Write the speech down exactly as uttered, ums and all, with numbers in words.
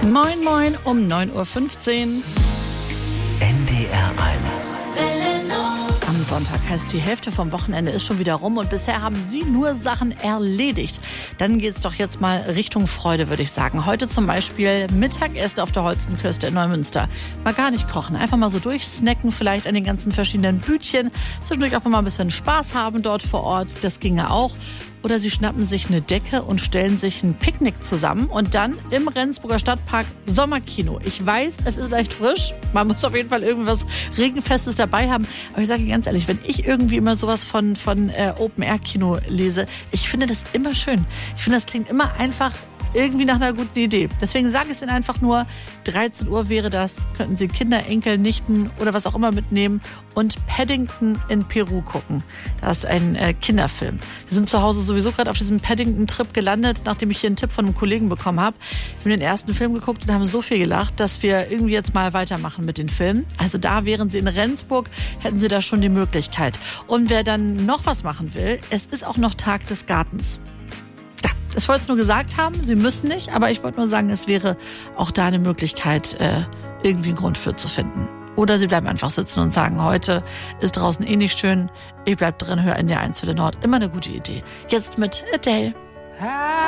Moin Moin um neun Uhr fünfzehn. N D R eins. Am Sonntag heißt die Hälfte vom Wochenende ist schon wieder rum und bisher haben Sie nur Sachen erledigt. Dann geht's doch jetzt mal Richtung Freude, würde ich sagen. Heute zum Beispiel Mittagessen auf der Holstenküste in Neumünster. Mal gar nicht kochen, einfach mal so durchsnacken, vielleicht an den ganzen verschiedenen Bütchen. Zwischendurch auch mal ein bisschen Spaß haben dort vor Ort, das ginge auch. Oder Sie schnappen sich eine Decke und stellen sich ein Picknick zusammen und dann im Rendsburger Stadtpark Sommerkino. Ich weiß, es ist leicht frisch. Man muss auf jeden Fall irgendwas Regenfestes dabei haben. Aber ich sage Ihnen ganz ehrlich, wenn ich irgendwie immer sowas von, von äh, Open-Air-Kino lese, ich finde das immer schön. Ich finde, das klingt immer einfach irgendwie nach einer guten Idee. Deswegen sage ich es Ihnen einfach nur, dreizehn Uhr wäre das, könnten Sie Kinder, Enkel, Nichten oder was auch immer mitnehmen und Paddington in Peru gucken. Das ist ein äh, Kinderfilm. Wir sind zu Hause sowieso gerade auf diesem Paddington-Trip gelandet, nachdem ich hier einen Tipp von einem Kollegen bekommen habe. Wir haben den ersten Film geguckt und haben so viel gelacht, dass wir irgendwie jetzt mal weitermachen mit den Filmen. Also da wären Sie in Rendsburg, hätten Sie da schon die Möglichkeit. Und wer dann noch was machen will, es ist auch noch Tag des Gartens. Ich wollte es nur gesagt haben, Sie müssen nicht, aber ich wollte nur sagen, es wäre auch da eine Möglichkeit, äh, irgendwie einen Grund für zu finden. Oder Sie bleiben einfach sitzen und sagen, heute ist draußen eh nicht schön, ich bleib drin, höre N D R eins für den Nord. Immer eine gute Idee. Jetzt mit Adele.